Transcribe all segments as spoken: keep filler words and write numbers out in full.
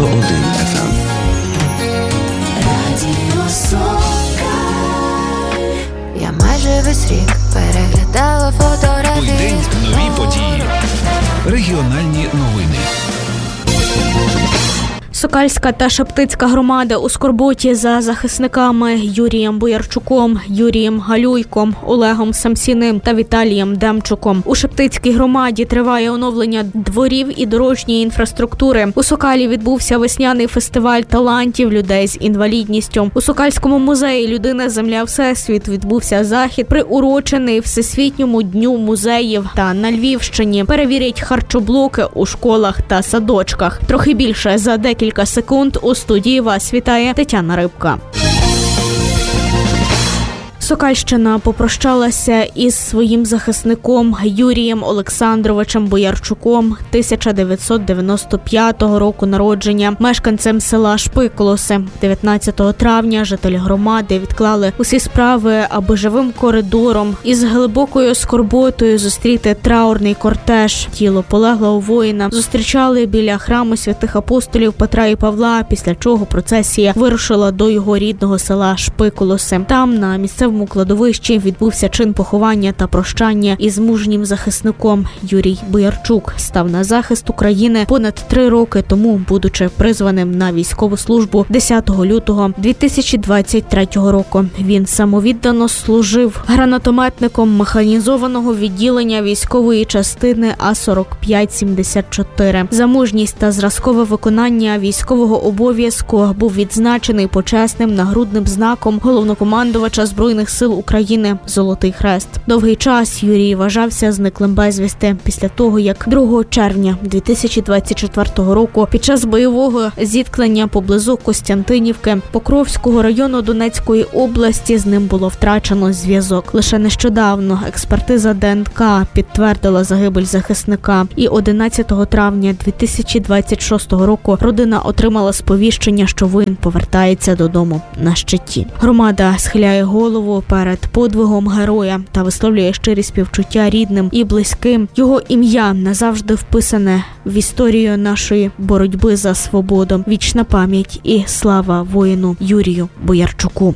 сто один еф ем. Радіо Сокаль. Я майже весь рік переглядала фотографії. Той день, нові події. Регіональні новини. Сокальська та Шептицька громади у скорботі за захисниками Юрієм Боярчуком, Юрієм Галюйком, Олегом Самсіним та Віталієм Демчуком. У Шептицькій громаді триває оновлення дворів і дорожньої інфраструктури. У Сокалі відбувся весняний фестиваль талантів людей з інвалідністю. У Сокальському музеї «Людина, земля, всесвіт» відбувся захід, приурочений Всесвітньому дню музеїв. Та на Львівщині перевірять харчоблоки у школах та садочках. Трохи більше за декілька Кілька секунд у студії вас вітає Тетяна Рибка. Сокальщина попрощалася із своїм захисником Юрієм Олександровичем Боярчуком, тисяча дев'ятсот дев'яносто п'ятого року народження, мешканцем села Шпиколоси. дев'ятнадцятого травня жителі громади відклали усі справи, аби живим коридором із глибокою скорботою зустріти траурний кортеж. Тіло полеглого воїна зустрічали біля храму святих апостолів Петра і Павла, після чого процесія вирушила до його рідного села Шпиколоси. Там, на місцевому кладовищі, відбувся чин поховання та прощання із мужнім захисником. Юрій Боярчук став на захист України понад три роки тому, будучи призваним на військову службу десятого лютого дві тисячі двадцять третього року. Він самовіддано служив гранатометником механізованого відділення військової частини А сорок п'ять сімдесят чотири. За мужність та зразкове виконання військового обов'язку був відзначений почесним нагрудним знаком головнокомандувача Збройних сил України «Золотий хрест». Довгий час Юрій вважався зниклим безвісти після того, як другого червня дві тисячі двадцять четвертого року під час бойового зіткнення поблизу Костянтинівки Покровського району Донецької області з ним було втрачено зв'язок. Лише нещодавно експертиза Де Ен Ка підтвердила загибель захисника, і одинадцятого травня дві тисячі двадцять шостого року родина отримала сповіщення, що воїн повертається додому на щиті. Громада схиляє голову перед подвигом героя та висловлює щирі співчуття рідним і близьким. Його ім'я назавжди вписане в історію нашої боротьби за свободу. Вічна пам'ять і слава воїну Юрію Боярчуку.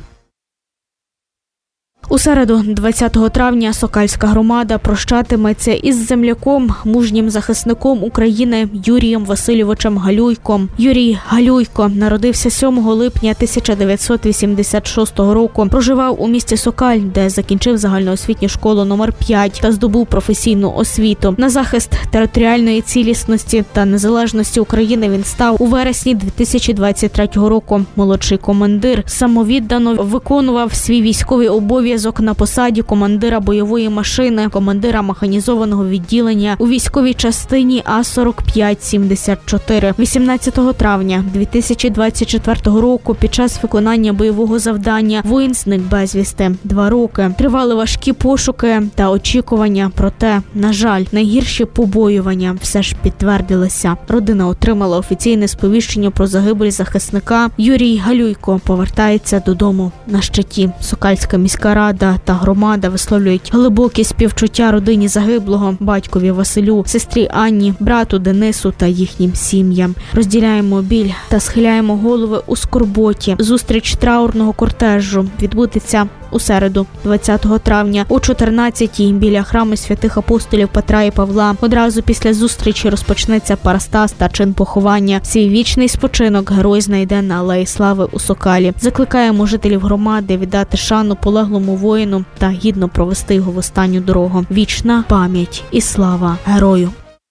У середу, двадцятого травня, Сокальська громада прощатиметься із земляком, мужнім захисником України Юрієм Васильовичем Галюйком. Юрій Галюйко народився сьомого липня тисяча дев'ятсот вісімдесят шостого року. Проживав у місті Сокаль, де закінчив загальноосвітню школу номер п'ять та здобув професійну освіту. На захист територіальної цілісності та незалежності України він став у вересні дві тисячі двадцять третього року. Молодший командир самовіддано виконував свій військовий обов'язок на посаді командира бойової машини, командира механізованого відділення у військовій частині А сорок п'ять сімдесят чотири. вісімнадцятого травня дві тисячі двадцять четвертого року під час виконання бойового завдання воїн зник безвісти. Два роки тривали важкі пошуки та очікування, проте, на жаль, найгірші побоювання все ж підтвердилися. Родина отримала офіційне сповіщення про загибель захисника. Юрій Галюйко повертається додому на щиті. Сокальська міська рада та громада висловлюють глибокі співчуття родині загиблого, батькові Василю, сестрі Анні, брату Денису та їхнім сім'ям. Розділяємо біль та схиляємо голови у скорботі. Зустріч траурного кортежу відбудеться у середу, двадцятого травня, о чотирнадцятій біля храму святих апостолів Петра і Павла. Одразу після зустрічі розпочнеться парастас та чин поховання. Свій вічний спочинок герой знайде на Алеї Слави у Сокалі. Закликаємо жителів громади віддати шану полеглому воїну та гідно провести його в останню дорогу. Вічна пам'ять і слава герою.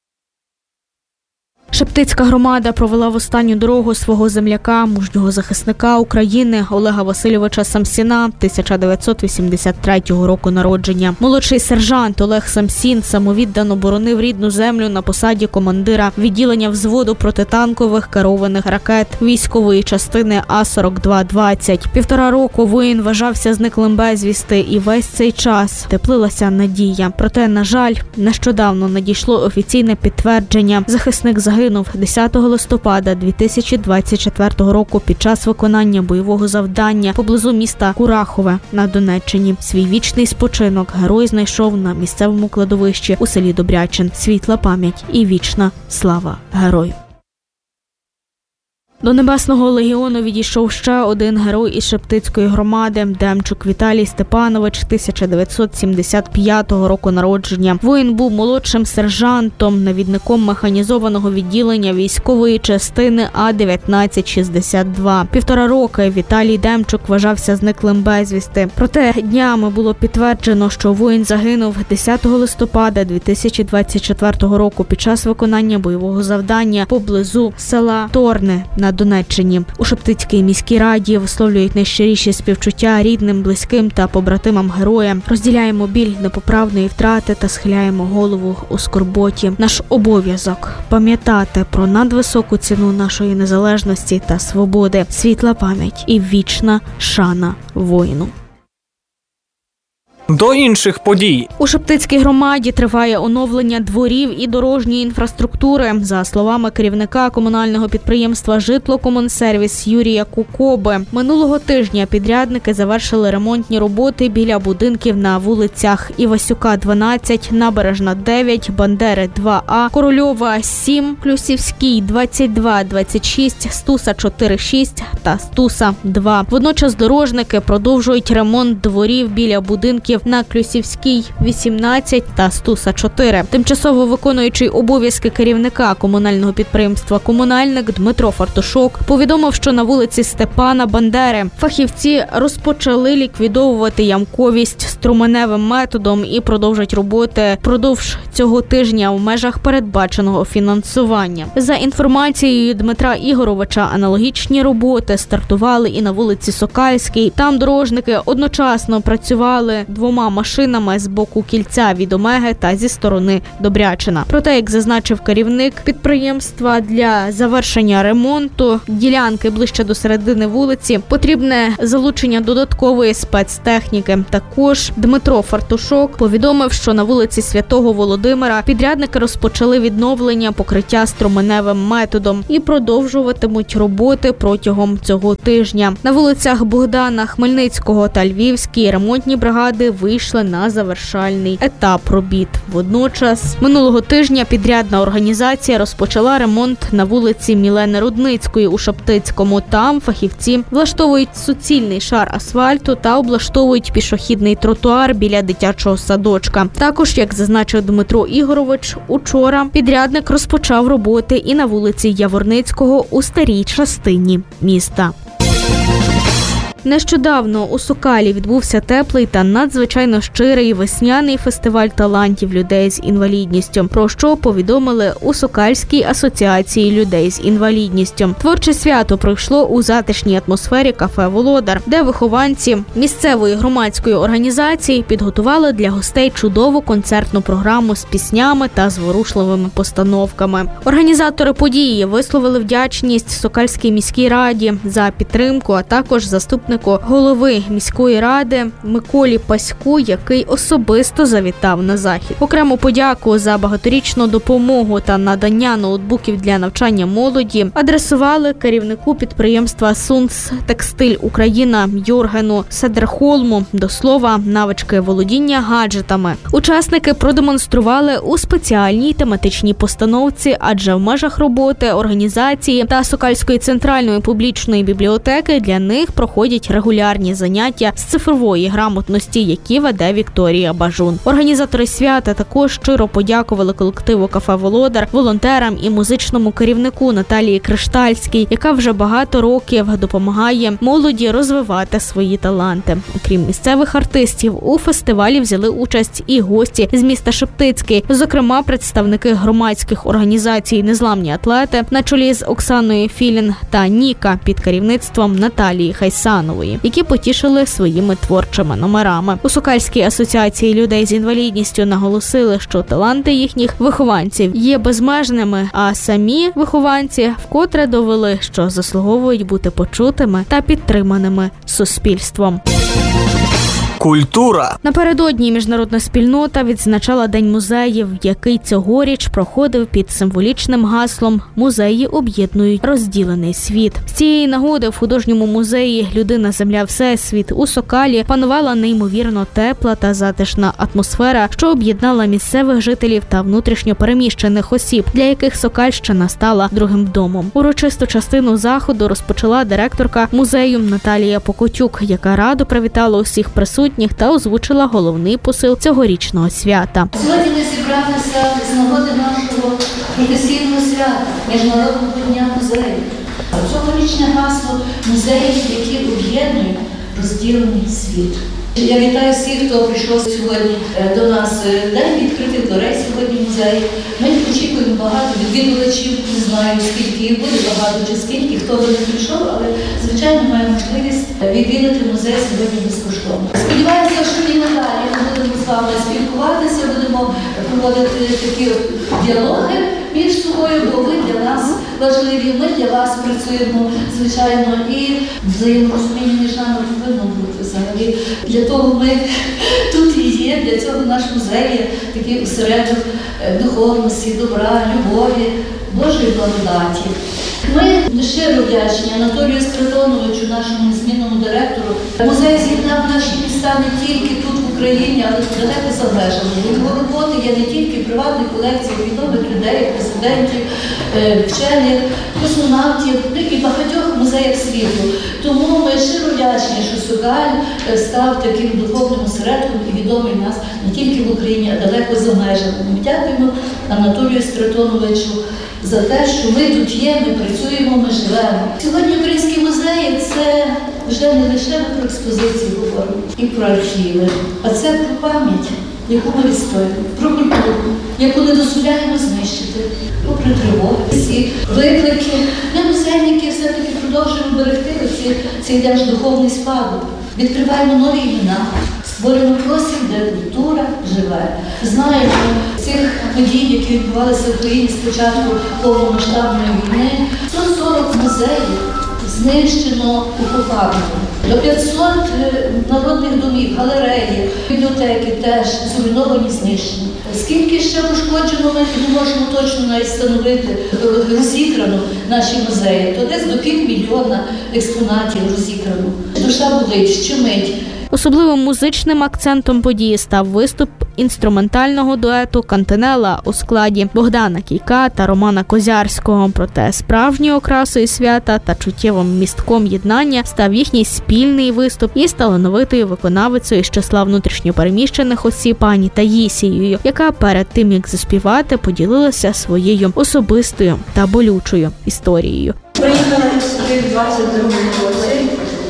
Шептицька громада провела в останню дорогу свого земляка, мужнього захисника України Олега Васильовича Самсіна, тисяча дев'ятсот вісімдесят третього року народження. Молодший сержант Олег Самсін самовіддано боронив рідну землю на посаді командира відділення взводу протитанкових керованих ракет військової частини А сорок два двадцять. Півтора року воїн вважався зниклим безвісти, і весь цей час теплилася надія. Проте, на жаль, нещодавно надійшло офіційне підтвердження. Захисник загинув десятого листопада дві тисячі двадцять четвертого року під час виконання бойового завдання поблизу міста Курахове на Донеччині. Свій вічний спочинок герой знайшов на місцевому кладовищі у селі Добрячин. Світла пам'ять і вічна слава герою. До Небесного легіону відійшов ще один герой із Шептицької громади – Демчук Віталій Степанович, тисяча дев'ятсот сімдесят п'ятого року народження. Воїн був молодшим сержантом, навідником механізованого відділення військової частини А дев'ятнадцять шістдесят два. Півтора роки Віталій Демчук вважався зниклим безвісти. Проте днями було підтверджено, що воїн загинув десятого листопада дві тисячі двадцять четвертого року під час виконання бойового завдання поблизу села Торне на Донеччині. У Шептицькій міській раді висловлюють найщиріші співчуття рідним, близьким та побратимам героя. Розділяємо біль непоправної втрати та схиляємо голову у скорботі. Наш обов'язок – пам'ятати про надвисоку ціну нашої незалежності та свободи, світла пам'ять і вічна шана воїну. До інших подій. У Шептицькій громаді триває оновлення дворів і дорожньої інфраструктури. За словами керівника комунального підприємства «Житлокомунсервіс» Юрія Кукоби, минулого тижня підрядники завершили ремонтні роботи біля будинків на вулицях Івасюка, дванадцять, Набережна, дев'ять, Бандери, два А, Корольова, сім, Клюсівський, двадцять два двадцять шість, Стуса, чотири шість та Стуса, два. Водночас дорожники продовжують ремонт дворів біля будинків на Клюсівській, вісімнадцять та Стуса, чотири. Тимчасово виконуючий обов'язки керівника комунального підприємства «Комунальник» Дмитро Фартушок повідомив, що на вулиці Степана Бандери фахівці розпочали ліквідовувати ямковість струменевим методом і продовжать роботи впродовж цього тижня в межах передбаченого фінансування. За інформацією Дмитра Ігоровича, аналогічні роботи стартували і на вулиці Сокальській. Там дорожники одночасно працювали двома машинами з боку кільця від Омеги та зі сторони Добрячина. Проте, як зазначив керівник підприємства, для завершення ремонту ділянки ближче до середини вулиці потрібне залучення додаткової спецтехніки. Також Дмитро Фартушок повідомив, що на вулиці Святого Володимира підрядники розпочали відновлення покриття струменевим методом і продовжуватимуть роботи протягом цього тижня. На вулицях Богдана Хмельницького та Львівській ремонтні бригади вийшли на завершальний етап робіт. Водночас, минулого тижня підрядна організація розпочала ремонт на вулиці Мілени Рудницької у Шептицькому. Там фахівці влаштовують суцільний шар асфальту та облаштовують пішохідний тротуар біля дитячого садочка. Також, як зазначив Дмитро Ігорович, учора підрядник розпочав роботи і на вулиці Яворницького у старій частині міста. Нещодавно у Сокалі відбувся теплий та надзвичайно щирий весняний фестиваль талантів людей з інвалідністю, про що повідомили у Сокальській асоціації людей з інвалідністю. Творче свято пройшло у затишній атмосфері кафе «Володар», де вихованці місцевої громадської організації підготували для гостей чудову концертну програму з піснями та зворушливими постановками. Організатори події висловили вдячність Сокальській міській раді за підтримку, а також заступник голови міської ради Миколі Паську, який особисто завітав на захід. Окрему подяку за багаторічну допомогу та надання ноутбуків для навчання молоді адресували керівнику підприємства «Сунц Текстиль Україна» Йоргену Седерхолму. До слова, навички володіння гаджетами учасники продемонстрували у спеціальній тематичній постановці, адже в межах роботи організації та Сокальської центральної публічної бібліотеки для них проходять регулярні заняття з цифрової грамотності, які веде Вікторія Бажун. Організатори свята також щиро подякували колективу кафе «Володар», волонтерам і музичному керівнику Наталії Криштальській, яка вже багато років допомагає молоді розвивати свої таланти. Окрім місцевих артистів, у фестивалі взяли участь і гості з міста Шептицький, зокрема представники громадських організацій «Незламні атлети» на чолі з Оксаною Філін та Ніка під керівництвом Наталії Хайсанової, які потішили своїми творчими номерами. У Сокальській асоціації людей з інвалідністю наголосили, що таланти їхніх вихованців є безмежними, а самі вихованці вкотре довели, що заслуговують бути почутими та підтриманими суспільством. Культура. Напередодні міжнародна спільнота відзначала День музеїв, який цьогоріч проходив під символічним гаслом «Музеї об'єднують розділений світ». З цієї нагоди в художньому музеї «Людина, земля, всесвіт» у Сокалі панувала неймовірно тепла та затишна атмосфера, що об'єднала місцевих жителів та внутрішньо переміщених осіб, для яких Сокальщина стала другим домом. Урочисту частину заходу розпочала директорка музею Наталія Покотюк, яка радо привітала усіх присутніх та озвучила головний посил цьогорічного свята. Сьогодні ми зібралися з нагоди нашого професійного свята – Міжнародного дня музею. Цьогорічне гасло музеїв, які об'єднують розділений світ. Я вітаю всіх, хто прийшов сьогодні до нас. День відкритих дверей сьогодні в музеї. Ми очікуємо багато відвідувачів, не знаю, скільки їх буде, багато чи скільки, хто би не прийшов, але, звичайно, має можливість відвідати музей сьогодні безкоштовно. Сподіваюся, що і надалі ми будемо з вами спілкуватися, будемо проводити такі діалоги між собою, бо ви для нас важливі, ми для вас працюємо, звичайно, і взаєморозуміння між нами повинно бути взагалі. Для того ми тут і є, для цього наш музей є такий осередок духовності, добра, любові, Божої благодаті. Ми щиро вдячні Анатолію Спиридоновичу, нашому незмінному директору. Музей з'єднав наші міста не тільки тут в Україні, але й далеко за межами. Його роботи є не тільки в приватній колекції відомих людей, президентів, вчених, космонавтів і багатьох музеях світу. Тому ми щиро вдячні, що Сокаль став таким духовним осередком і відомий в нас не тільки в Україні, а далеко за межами. Ми дякуємо Анатолію Спиридоновичу за те, що ми тут є, ми працюємо, ми живемо. Сьогодні українські музеї – це вже не лише про експозиції говоримо і про архіви, а це про пам'ять, яку ми відстоюємо, про культуру, яку не дозволяємо знищити, попри тривоги, всі виклики. Ми, музейники, все-таки продовжуємо берегти оці, цей наш духовний спадок, відкриваємо нові імена, створюємо простір, де культура живе. Знаємо цих подій, які відбувалися в Україні з початку повномасштабної війни. сто сорок музеїв знищено окупантом. До п'ятсот народних домів, галереї, бібліотеки теж зруйновані, знищені. Скільки ще пошкоджено, ми не можемо точно навіть встановити, розікрано наші музеї. То десь до півмільйона експонатів розікрано. Душа болить, щемить. Особливим музичним акцентом події став виступ інструментального дуету «Кантинела» у складі Богдана Кійка та Романа Козярського. Проте справжньою окрасою свята та чуттєвим містком єднання став їхній спільний виступ із талановитою виконавицею з числа внутрішньопереміщених осіб пані Таїсією, яка перед тим, як заспівати, поділилася своєю особистою та болючою історією. Приїхали сюди в двадцять другому році,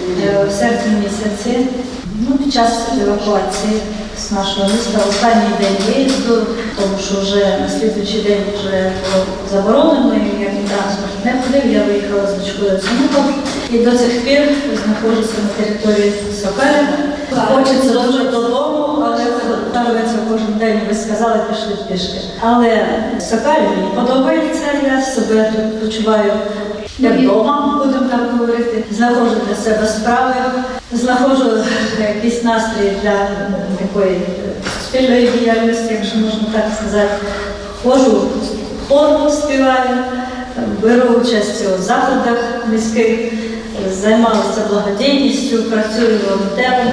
в серпні місяці. Ну, під час евакуації з нашого міста останній день виїзду, тому що вже на слідуючий день вже було заборонено, і ніякий транспорт не ходив, я виїхала з дочкою Синуком і до цих пір знаходжуся на території Сокаля. Хочеться дуже додому, але ставиться кожен день, ви сказали, пішли пішки. Але Сокаль мені подобається, я себе тут почуваю як вдома, будемо так говорити. Знаходжу для себе справи, знаходжу якийсь настрій для такої спільної діяльності, якщо можна так сказати. Ходжу в хору, співаю, беру участь у заходах міських, займалася благодійністю, працюю волонтером.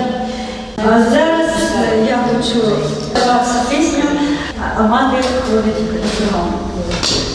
А зараз я хочу співати пісню «Амади ходить кругом».